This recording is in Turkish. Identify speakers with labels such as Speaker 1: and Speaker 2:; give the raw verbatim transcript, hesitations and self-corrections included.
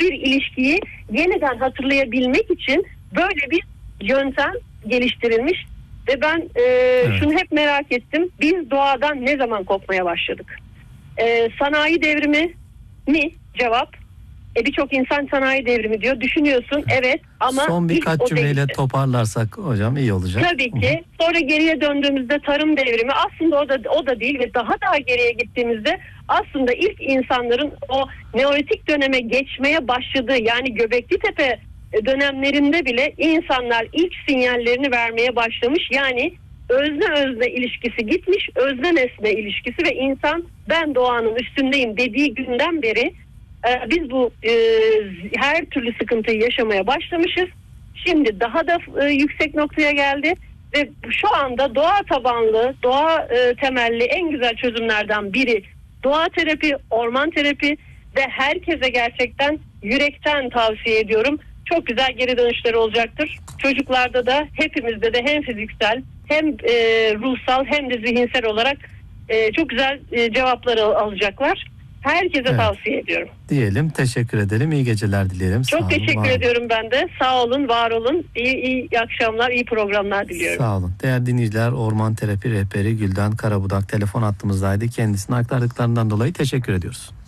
Speaker 1: bir ilişkiyi yeniden hatırlayabilmek için böyle bir yöntem geliştirilmiş. Ve ben e, evet. şunu hep merak ettim. Biz doğadan ne zaman kopmaya başladık? E, sanayi devrimi mi? Cevap. E, birçok insan sanayi devrimi diyor. Düşünüyorsun evet ama
Speaker 2: son birkaç cümleyle değişti. Toparlarsak hocam iyi olacak.
Speaker 1: Tabii ki. Hı-hı. Sonra geriye döndüğümüzde tarım devrimi, aslında o da o da değil ve daha daha geriye gittiğimizde aslında ilk insanların o Neolitik döneme geçmeye başladığı, yani Göbeklitepe dönemlerinde bile insanlar ilk sinyallerini vermeye başlamış. Yani özne özne ilişkisi gitmiş, özne nesne ilişkisi ve insan ben doğanın üstündeyim dediği günden beri e, biz bu e, her türlü sıkıntıyı yaşamaya başlamışız. Şimdi daha da e, yüksek noktaya geldi ve şu anda doğa tabanlı, doğa e, temelli en güzel çözümlerden biri doğa terapi, orman terapi ve herkese gerçekten yürekten tavsiye ediyorum. Çok güzel geri dönüşleri olacaktır. Çocuklarda da, hepimizde de hem fiziksel hem e, ruhsal hem de zihinsel olarak e, çok güzel e, cevaplar al- alacaklar. Herkese evet. tavsiye ediyorum.
Speaker 2: Diyelim, teşekkür edelim. İyi geceler dileyelim.
Speaker 1: Çok
Speaker 2: Sağ
Speaker 1: teşekkür
Speaker 2: olun,
Speaker 1: ediyorum ben de. Sağ olun, var olun. İyi, iyi akşamlar, iyi programlar diliyorum.
Speaker 2: Sağ olun. Değerli dinleyiciler, Orman Terapi Rehberi Gülden Karabudak telefon hattımızdaydı. Kendisine aktardıklarından dolayı teşekkür ediyoruz.